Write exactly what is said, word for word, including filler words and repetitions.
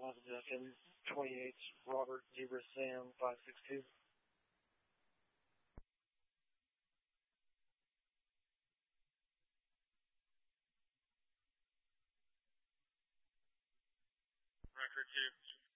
Positive F M twenty-eight, Robert Zebra Sam five six two. Record two.